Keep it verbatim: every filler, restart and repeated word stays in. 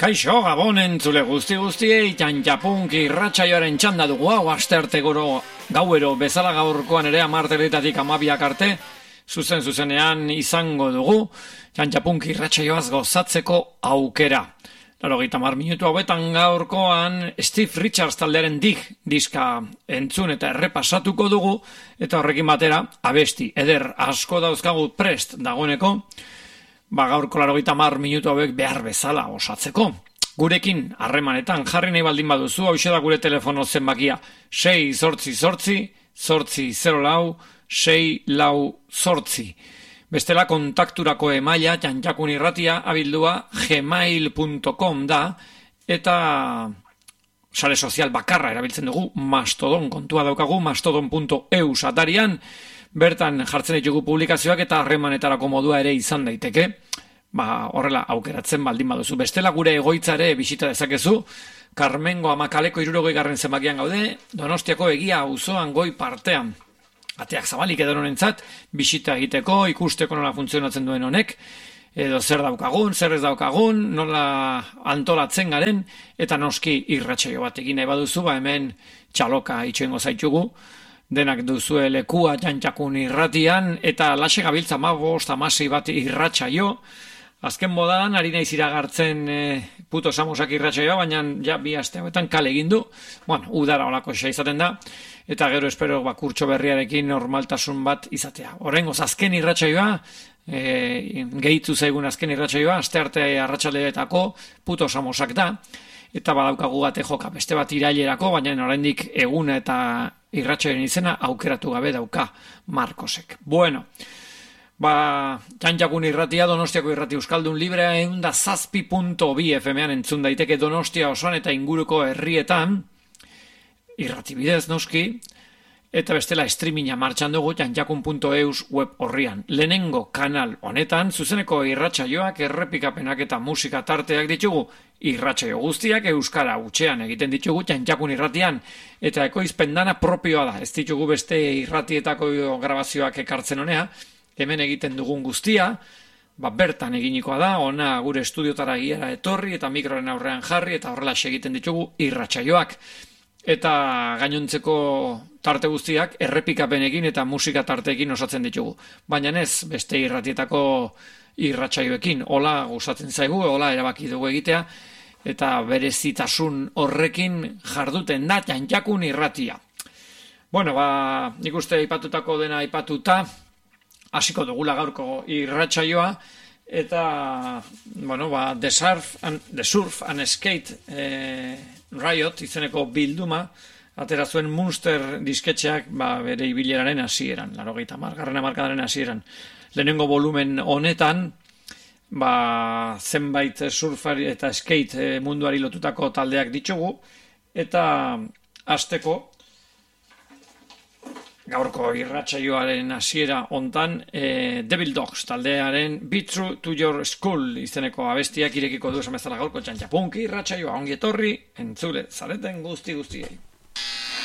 Kaixo, Gabon entzule guzti guztiei, Txantxapunk irratsaioaren txanda dugu hau, astearte goro gauero bezala gaurkoan ere amarterritatik amabiak arte, zuzen zuzenean izango dugu, Txantxapunk irratsaioaz gozatzeko aukera. Laurogeita hamar minutu hauetan gaurkoan Steve Richards taldearen Dig diska entzun eta errepasatuko dugu, eta horrekin batera abesti eder asko dauzkagu prest dagoeneko, ba gaurko laurogeita hamar minutu hauek behar bezala osatzeko. Gurekin harremanetan jarri nahi baldin baduzu, hauxe da gure telefono zenbakia sei zortzi zortzi, zortzi zero lau, sei lau zortzi. Bestela kontakturako emaila Txantxakun irratia abildua gmail punto com da, eta sare sozial bakarra erabiltzen dugu, Mastodon kontua daukagu, mastodon punto e u satarian, bertan jartzen ditugu publikazioak eta harremanetarako modua ere izan daiteke, ba horrela aukeratzen baldin baduzu. Bestela gure egoitzare bisita dezakezu, Karmengo Amakaleko hirurogei garren zenbakian gaude, Donostiako Egia auzoan goi partean. Ateak zabalik edonentzat, bisita egiteko, ikusteko nola funtzionatzen duen honek, edo zer daukagun, zer ez daukagun, nola antolatzen garen, eta noski irratsaio bat egin nahi baduzu, ba hemen txaloka itxoengo zaitugu, denak duzue lekua Txantxakun irratian, eta laxe gabiltza hamabost hamasei bat irratsaio. Azken modan, ari naiz iragartzen e, puto samosak irratsaioa, baina ja bi aste hauetan kale egin du. Bueno, udara olako xa izaten da, eta gero espero ba, kurtso berriarekin normaltasun bat izatea. Horrengoz, azken irratsaioa, e, gehitu zaigun azken irratsaioa, astearte arratsaldeetako puto samosak da, eta badaukagu bate joka beste bat irailerako, baina oraindik eguna eta irratsaioaren izena aukeratu gabe dauka Markosek. Bueno, ba, Txantxakun irratia, Donostiako irrati euskaldun librea eunda zazpi punto bi F M-an entzun daiteke Donostia osoan eta inguruko herrietan, irrati bidez noski, eta bestela streaminga martxan dugu txantxakun punto e u web horrian. Lehenengo kanal honetan, zuzeneko irratsaioak, errepikapenak eta musika tarteak ditugu, irratsaio guztiak euskara hutsean egiten ditugu Txantxakun irratian, eta ekoizpen dana propioa da, ez ditugu beste irratietako grabazioak ekartzen honea, hemen egiten dugun guztia, ba, bertan eginikoa da, ona gure estudiotara giara etorri eta mikroren aurrean jarri eta horrela egiten ditugu irratsaioak. Eta gainontzeko tarte guztiak errepikapenekin eta musika tarteekin osatzen ditugu. Baina ez beste irratietako irratsaioekin, hola gustatzen zaigu, hola erabaki dugu egitea, eta berezitasun horrekin jarduten da Txantxakun irratia. Bueno, ba, nik uste aipatutako dena aipatuta, hasiko dugula gaurko irratsaioa, eta, bueno, ba, The Surf and, The Surf and Skate eh, Riot izeneko bilduma, atera zuen Munster disketxeak ba, bere ibileraren hasieran, laurogeita hamargarren hamarkadaren hasieran. Lehenengo volumen honetan, ba, zenbait surfari eta skate munduari lotutako taldeak ditugu, eta hasteko gaurko irratsaioaren hasiera hontan e, Devil Dogs taldearen Be True to Your School izeneko abestiak irekiko du esan bezala gaurko Txantxapunk irratsaioa, ongi etorri entzule zareten guzti guztiei.